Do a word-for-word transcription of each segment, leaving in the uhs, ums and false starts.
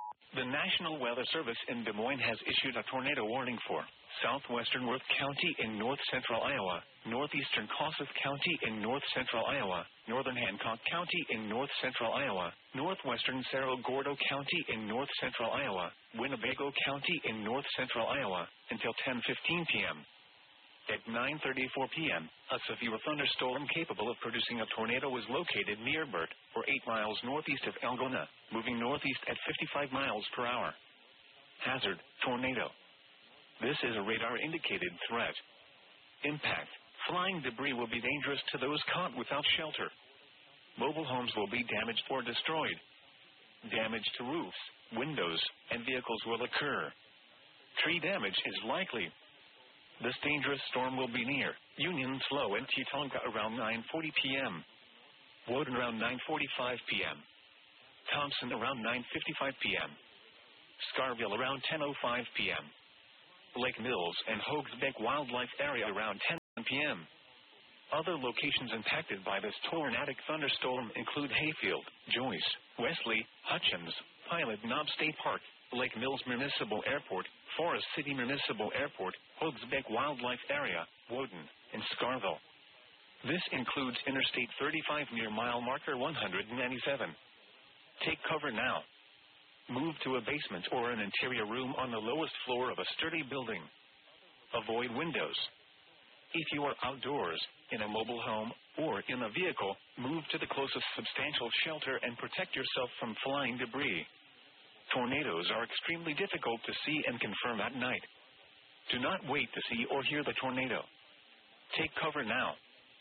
The National Weather Service in Des Moines has issued a tornado warning for southwestern Worth County in north-central Iowa, northeastern Kossuth County in north-central Iowa, northern Hancock County in north-central Iowa, northwestern Cerro Gordo County in north-central Iowa, Winnebago County in north-central Iowa, until ten fifteen p.m. At nine thirty-four p.m., a severe thunderstorm capable of producing a tornado was located near Burt, or eight miles northeast of Algona, moving northeast at fifty-five miles per hour. Hazard, tornado. This is a radar-indicated threat. Impact, flying debris will be dangerous to those caught without shelter. Mobile homes will be damaged or destroyed. Damage to roofs, windows, and vehicles will occur. Tree damage is likely. This dangerous storm will be near Union, Slow, and Tetonka around nine forty p.m. Woden around nine forty-five p.m. Thompson around nine fifty-five p.m. Scarville around ten oh five p.m. Lake Mills and Hogsbeck Wildlife Area around ten p.m. Other locations impacted by this tornadic thunderstorm include Hayfield, Joyce, Wesley, Hutchins, Pilot Knob State Park, Lake Mills Municipal Airport, Forest City Municipal Airport, Hogsbeck Wildlife Area, Woden, and Scarville. This includes Interstate thirty-five near mile marker one ninety-seven. Take cover now. Move to a basement or an interior room on the lowest floor of a sturdy building. Avoid windows. If you are outdoors, in a mobile home, or in a vehicle, move to the closest substantial shelter and protect yourself from flying debris. Tornadoes are extremely difficult to see and confirm at night. Do not wait to see or hear the tornado. Take cover now.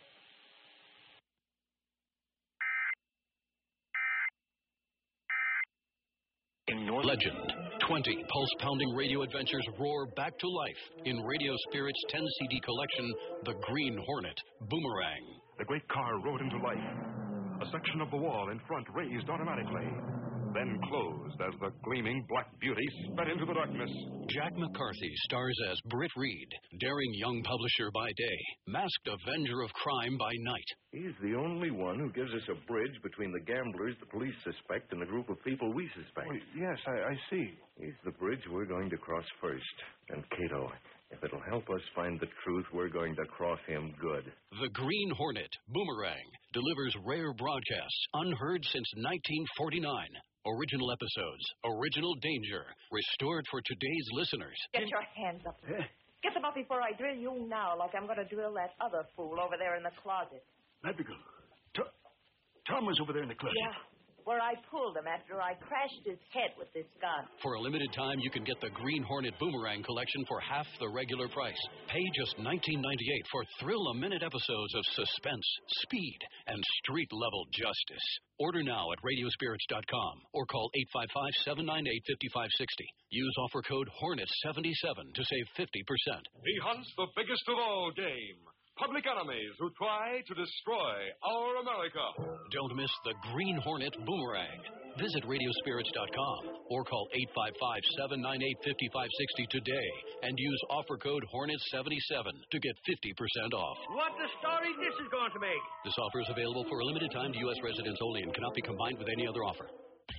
In North Legend. twenty pulse-pounding radio adventures roar back to life in Radio Spirit's ten C D collection, The Green Hornet Boomerang. The great car rode into life. A section of the wall in front raised automatically, then closed as the gleaming black beauty sped into the darkness. Jack McCarthy stars as Britt Reed, daring young publisher by day, masked avenger of crime by night. He's the only one who gives us a bridge between the gamblers the police suspect and the group of people we suspect. Oh, yes, I, I see. He's the bridge we're going to cross first. And Cato, if it'll help us find the truth, we're going to cross him good. The Green Hornet Boomerang delivers rare broadcasts unheard since nineteen forty-nine. Original episodes, original danger, restored for today's listeners. Get your hands up. Get them up before I drill you now, like I'm going to drill that other fool over there in the closet. Madrigal, Tom, Tom was over there in the closet. Yeah, where I pulled him after I crashed his head with this gun. For a limited time, you can get the Green Hornet Boomerang collection for half the regular price. Pay just nineteen ninety-eight for thrill-a-minute episodes of suspense, speed, and street-level justice. Order now at radio spirits dot com or call eight five five, seven nine eight, five five six zero. Use offer code Hornet seventy-seven to save fifty percent. He hunts the biggest of all game. Public enemies who try to destroy our America. Don't miss the Green Hornet Boomerang. Visit radio spirits dot com or call eight five five, seven nine eight, five five six zero today and use offer code Hornet seventy-seven to get fifty percent off. What the story this is going to make? This offer is available for a limited time to U S residents only and cannot be combined with any other offer.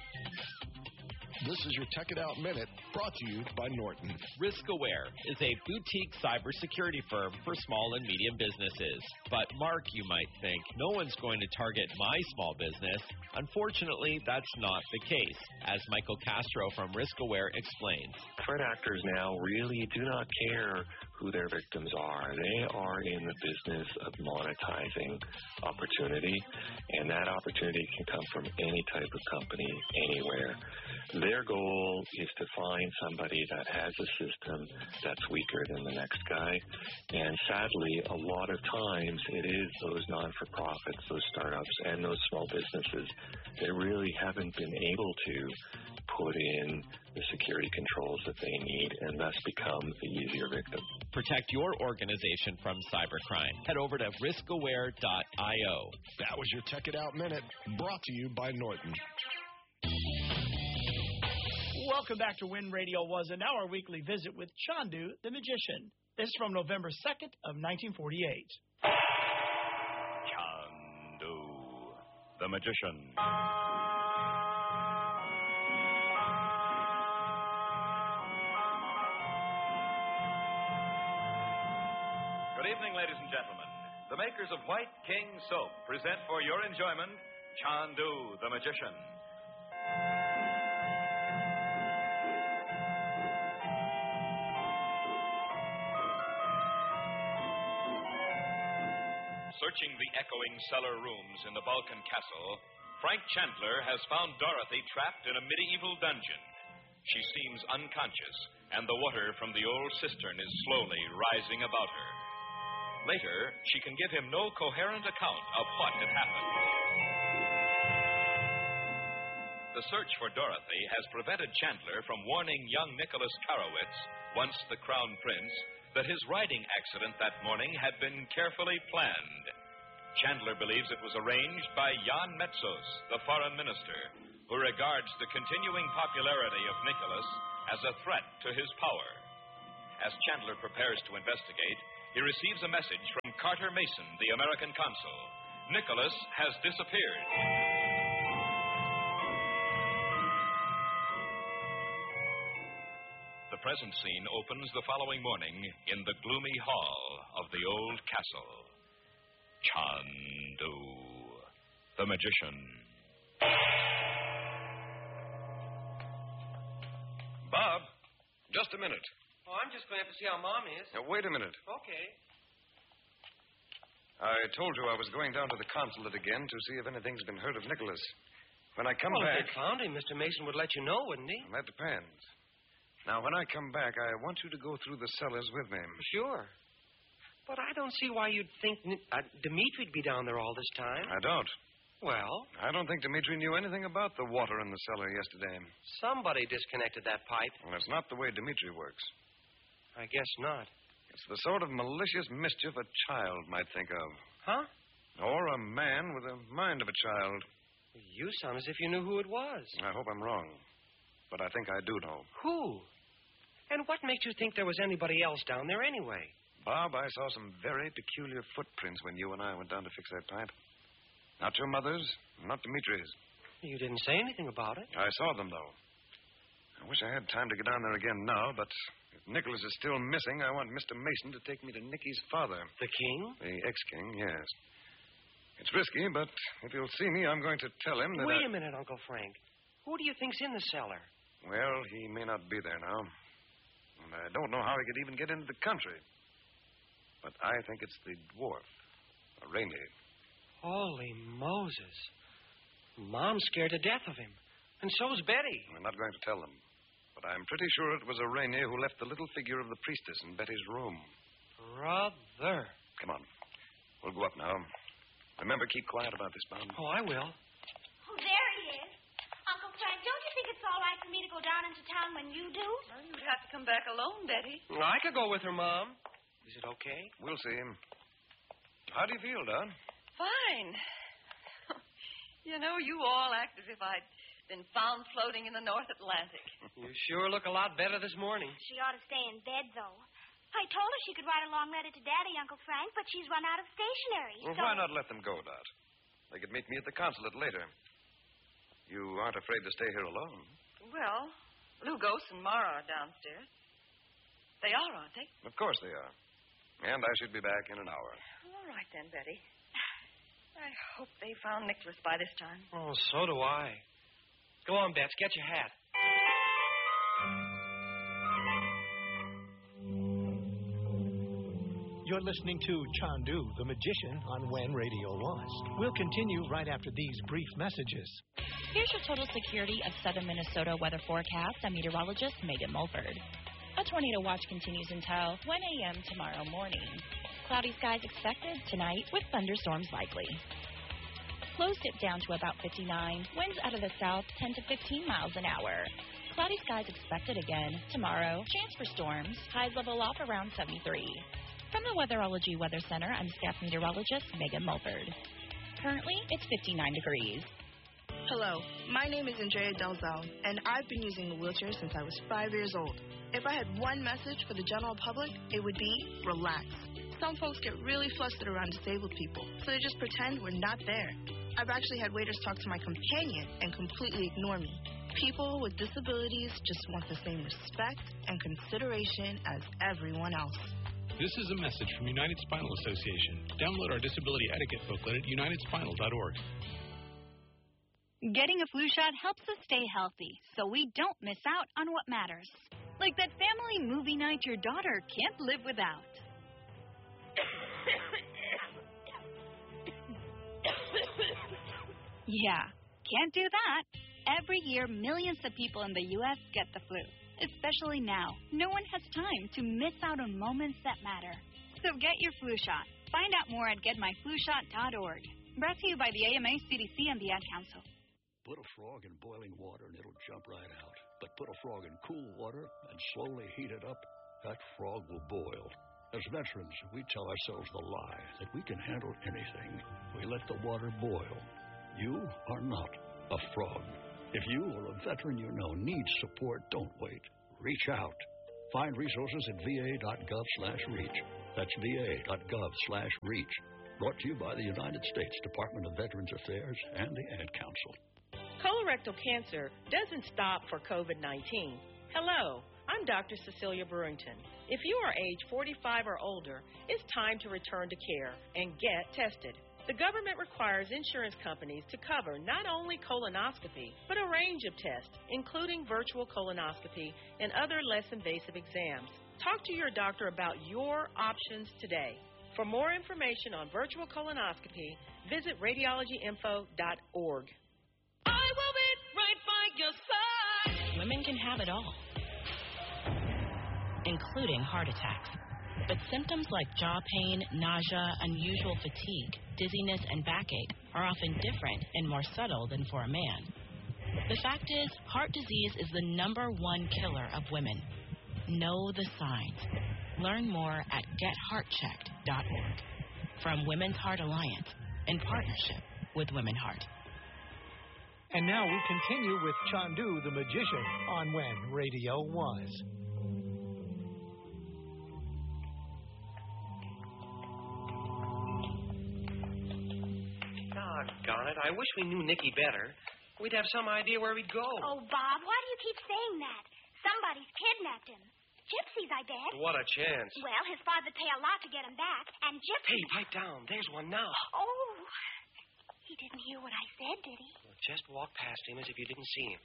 This is your Tech It Out Minute, brought to you by Norton. RiskAware is a boutique cybersecurity firm for small and medium businesses. But Mark, you might think, no one's going to target my small business. Unfortunately, that's not the case, as Michael Castro from RiskAware explains. Threat actors now really do not care who their victims are. They are in the business of monetizing opportunity, and that opportunity can come from any type of company, anywhere. Their goal is to find somebody that has a system that's weaker than the next guy. And sadly, a lot of times it is those non-for-profits, those startups, and those small businesses that really haven't been able to put in the security controls that they need and thus become the easier victim. Protect your organization from cybercrime. Head over to risk aware dot io. That was your Tech It Out Minute, brought to you by Norton. Welcome back to When Radio Was, and now our weekly visit with Chandu the Magician. This is from November second of nineteen forty-eight. Chandu the Magician. evening, ladies and gentlemen. The makers of White King Soap present for your enjoyment Chandu, the Magician. Searching the echoing cellar rooms in the Balkan castle, Frank Chandler has found Dorothy trapped in a medieval dungeon. She seems unconscious, and the water from the old cistern is slowly rising about her. Later, she can give him no coherent account of what had happened. The search for Dorothy has prevented Chandler from warning young Nicholas Karowitz, once the Crown Prince, that his riding accident that morning had been carefully planned. Chandler believes it was arranged by Jan Metzos, the foreign minister, who regards the continuing popularity of Nicholas as a threat to his power. As Chandler prepares to investigate, he receives a message from Carter Mason, the American consul. Nicholas has disappeared. The present scene opens the following morning in the gloomy hall of the old castle. Chandu, the magician. Bob, just a minute. Oh, I'm just going up to see how Mom is. Now, wait a minute. Okay. I told you I was going down to the consulate again to see if anything's been heard of Nicholas. When I come well, back... if they found him, Mister Mason would let you know, wouldn't he? That depends. Now, when I come back, I want you to go through the cellars with me. Sure. But I don't see why you'd think uh, Dimitri'd be down there all this time. I don't. Well? I don't think Dimitri knew anything about the water in the cellar yesterday. Somebody disconnected that pipe. Well, that's not the way Dimitri works. I guess not. It's the sort of malicious mischief a child might think of. Huh? Or a man with the mind of a child. You sound as if you knew who it was. I hope I'm wrong. But I think I do know. Who? And what makes you think there was anybody else down there anyway? Bob, I saw some very peculiar footprints when you and I went down to fix that pipe. Not your mother's, not Dimitri's. You didn't say anything about it. I saw them, though. I wish I had time to get down there again now, but if Nicholas is still missing, I want Mister Mason to take me to Nicky's father. The king? The ex-king, yes. It's risky, but if he'll see me, I'm going to tell him that Wait I... a minute, Uncle Frank. Who do you think's in the cellar? Well, he may not be there now. And I don't know how he could even get into the country. But I think it's the dwarf, Rainey. Holy Moses. Mom's scared to death of him. And so's Betty. I'm not going to tell them. But I'm pretty sure it was Rainey who left the little figure of the priestess in Betty's room. Brother. Come on. We'll go up now. Remember, keep quiet about this, Bob. Oh, I will. Oh, there he is. Uncle Frank, don't you think it's all right for me to go down into town when you do? Well, you'd have to come back alone, Betty. Well, I could go with her, Mom. Is it okay? We'll see. How do you feel, Don? Fine. You know, you all act as if I'd been found floating in the North Atlantic. You sure look a lot better this morning. She ought to stay in bed, though. I told her she could write a long letter to Daddy, Uncle Frank, but she's run out of stationery. Well, so... why not let them go, Dot? They could meet me at the consulate later. You aren't afraid to stay here alone? Well, Lugos and Mara are downstairs. They are, aren't they? Of course they are. And I should be back in an hour. All right, then, Betty. I hope they found Nicholas by this time. Oh, so do I. Go on, Bets. Get your hat. You're listening to Chandu, the Magician, on When Radio Was. We'll continue right after these brief messages. Here's your total security of southern Minnesota weather forecast. I'm meteorologist Megan Mulford. A tornado watch continues until one a.m. tomorrow morning. Cloudy skies expected tonight with thunderstorms likely. Lows dip down to about fifty-nine. Winds out of the south ten to fifteen miles an hour. Cloudy skies expected again tomorrow. Chance for storms. Highs level off around seventy-three. From the Weatherology Weather Center, I'm staff meteorologist Megan Mulford. Currently, it's fifty-nine degrees. Hello, my name is Andrea Delzell, and I've been using a wheelchair since I was five years old. If I had one message for the general public, it would be relax. Some folks get really flustered around disabled people, so they just pretend we're not there. I've actually had waiters talk to my companion and completely ignore me. People with disabilities just want the same respect and consideration as everyone else. This is a message from United Spinal Association. Download our disability etiquette booklet at united spinal dot org. Getting a flu shot helps us stay healthy, so we don't miss out on what matters. Like that family movie night your daughter can't live without. Yeah, can't do that. Every year, millions of people in the U S get the flu. Especially now, no one has time to miss out on moments that matter. So get your flu shot. Find out more at get my flu shot dot org. Brought to you by the A M A, C D C, and the Ad Council. Put a frog in boiling water and it'll jump right out. But put a frog in cool water and slowly heat it up, that frog will boil. As veterans, we tell ourselves the lie that we can handle anything. We let the water boil. You are not a frog. If you or a veteran you know needs support, don't wait. Reach out. Find resources at v a dot gov slash reach. That's v a dot gov slash reach. Brought to you by the United States Department of Veterans Affairs and the Ad Council. Colorectal cancer doesn't stop for COVID nineteen. Hello, I'm Doctor Cecilia Brewington. If you are age forty-five or older, it's time to return to care and get tested. The government requires insurance companies to cover not only colonoscopy, but a range of tests, including virtual colonoscopy and other less invasive exams. Talk to your doctor about your options today. For more information on virtual colonoscopy, visit radiology info dot org. I will be right by your side. Women can have it all, including heart attacks. But symptoms like jaw pain, nausea, unusual fatigue, dizziness, and backache are often different and more subtle than for a man. The fact is, heart disease is the number one killer of women. Know the signs. Learn more at get heart checked dot org. From Women's Heart Alliance, in partnership with Women Heart. And now we continue with Chandu the Magician on When Radio Was. Doggone it. I wish we knew Nicky better. We'd have some idea where we'd go. Oh, Bob, why do you keep saying that? Somebody's kidnapped him. Gypsies, I bet. What a chance. Well, his father'd pay a lot to get him back, and gypsies... Hey, pipe down. There's one now. Oh, he didn't hear what I said, did he? Well, just walk past him as if you didn't see him.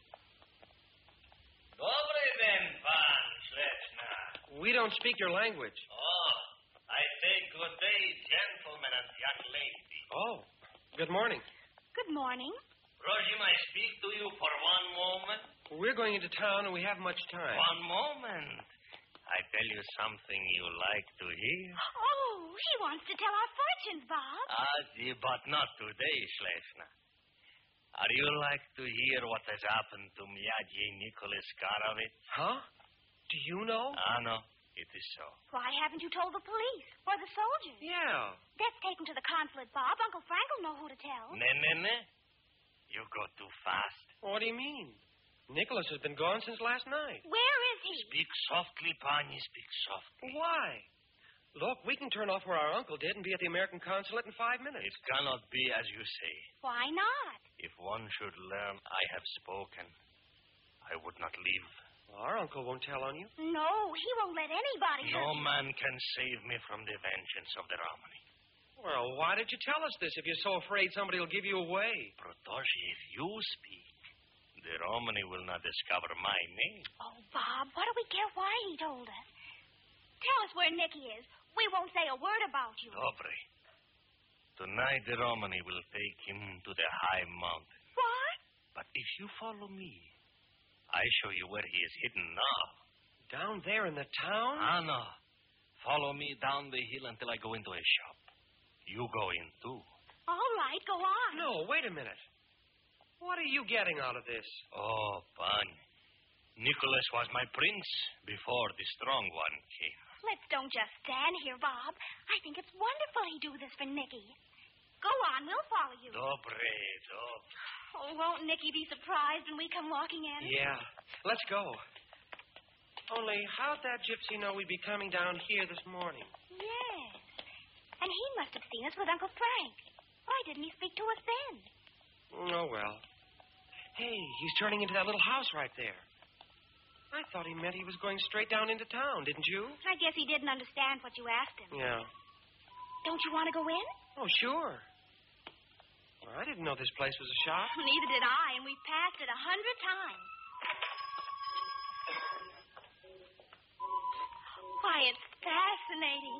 Dobre den, pan Schlechner. We don't speak your language. Oh, I say good day, gentlemen and young lady. Oh, good morning. Good morning. Rosie, may I speak to you for one moment? We're going into town and we have much time. One moment. I tell you something you like to hear. Oh, he wants to tell our fortunes, Bob. Ah, but not today, Schlechner. Are you like to hear what has happened to Myaji Nicholas Karovitz? Huh? Do you know? Ah, no. It is so. Why haven't you told the police or the soldiers? Yeah. Let's take him to the consulate, Bob. Uncle Frank will know who to tell. Ne, ne, ne. You go too fast. What do you mean? Nicholas has been gone since last night. Where is he? Speak softly, Pani. Speak softly. Why? Look, we can turn off where our uncle did and be at the American consulate in five minutes. It cannot be as you say. Why not? If one should learn I have spoken, I would not leave. Well, our uncle won't tell on you. No, he won't let anybody No hurt you. man can save me from the vengeance of the Romney. Well, why did you tell us this if you're so afraid somebody will give you away? Protoshi, if you speak, the Romney will not discover my name. Oh, Bob, what do we care why he told us? Tell us where Nicky is. We won't say a word about you. Dobre. Tonight the Romney will take him to the high mountain. What? But if you follow me, I show you where he is hidden now. Down there in the town? Ah, no. Follow me down the hill until I go into a shop. You go in, too. All right, go on. No, wait a minute. What are you getting out of this? Oh, Pan. Nicholas was my prince before the strong one came. Let's don't just stand here, Bob. I think it's wonderful he do this for Nicky. Go on, we'll follow you. Dobre, dobre. Oh, won't Nicky be surprised when we come walking in? Yeah, let's go. Only, how'd that gypsy know we'd be coming down here this morning? Yes. And he must have seen us with Uncle Frank. Why didn't he speak to us then? Oh, well. Hey, he's turning into that little house right there. I thought he meant he was going straight down into town, didn't you? I guess he didn't understand what you asked him. Yeah. Don't you want to go in? Oh, sure. Well, I didn't know this place was a shop. Neither did I, and we've passed it a hundred times. Why, it's fascinating.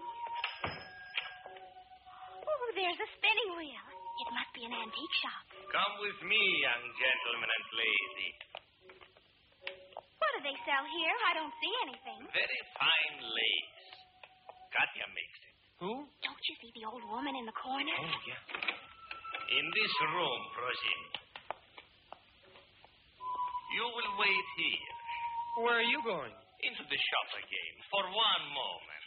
Oh, there's a spinning wheel. It must be an antique shop. Come with me, young gentleman and lady. What do they sell here? I don't see anything. Very fine lace. Katya makes it. Who? Don't you see the old woman in the corner? Oh, yeah. In this room, Prosim. You will wait here. Where are you going? Into the shop again, for one moment.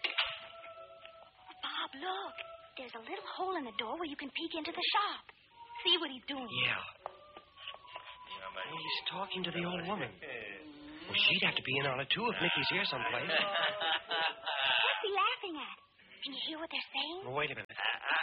Bob, look. There's a little hole in the door where you can peek into the shop. See what he's doing. Yeah. Oh, he's talking to the old woman. Well, she'd have to be in on it, too, if Mickey's here someplace. What's he laughing at? Can you hear what they're saying? Well, wait a minute.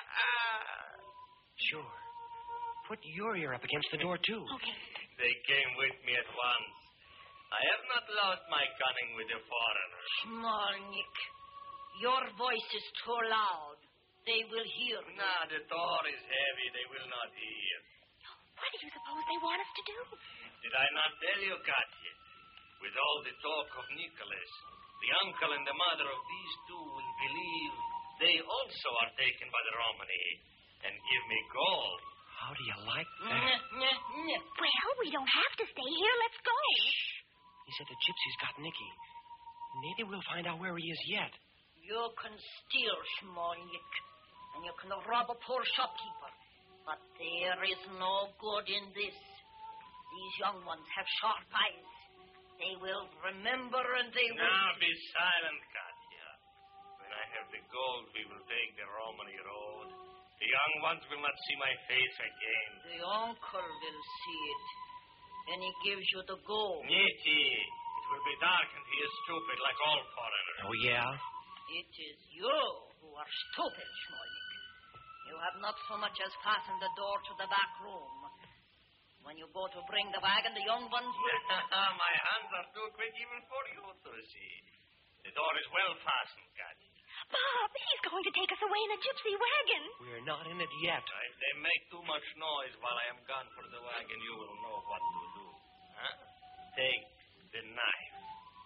Sure. Put your ear up against the door, too. Okay. They came with me at once. I have not lost my cunning with the foreigners. Smolnik, your voice is too loud. They will hear you. No, the door is heavy. They will not hear. What do you suppose they want us to do? Did I not tell you, Katya? With all the talk of Nicholas, the uncle and the mother of these two will believe they also are taken by the Romany and give me gold. How do you like that? Well, we don't have to stay here. Let's go. He said the gypsy's got Nicky. Maybe we'll find out where he is yet. You can steal, Smolnik, and you can rob a poor shopkeeper. But there is no good in this. These young ones have sharp eyes. They will remember and they will... Now be silent, Katya. When I have the gold, we will take the Romany road. The young ones will not see my face again. The uncle will see it. And he gives you the gold. Niti, it will be dark and he is stupid like all foreigners. Oh, yeah? It is you who are stupid, Smolnik. You have not so much as fastened the door to the back room. When you go to bring the wagon, the young ones will... My hands are too quick even for you to see. The door is well fastened, Katya. Bob, he's going to take us away in a gypsy wagon. We're not in it yet. If they make too much noise while I am gone for the wagon, you will know what to do. Huh? Take the knife.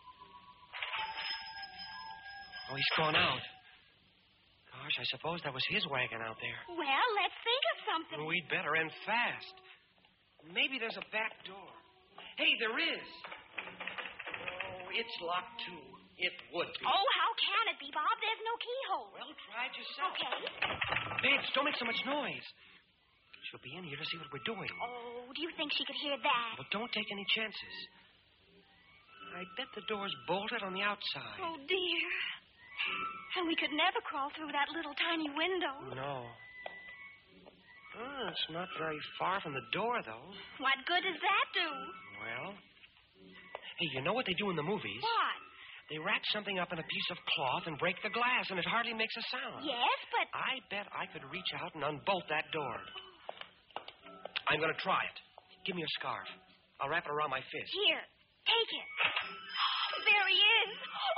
Oh, he's gone out. Gosh, I suppose that was his wagon out there. Well, let's think of something. We'd better end fast. Maybe there's a back door. Hey, there is. Oh, it's locked, too. It would be. Oh, how can it be, Bob? There's no keyhole. Well, try it yourself. Okay. Babes, don't make so much noise. She'll be in here to see what we're doing. Oh, do you think she could hear that? Well, don't take any chances. I bet the door's bolted on the outside. Oh, dear. And we could never crawl through that little tiny window. No. Oh, it's not very far from the door, though. What good does that do? Well, hey, you know what they do in the movies? What? They wrap something up in a piece of cloth and break the glass, and it hardly makes a sound. Yes, but... I bet I could reach out and unbolt that door. I'm going to try it. Give me your scarf. I'll wrap it around my fist. Here, take it. There he is.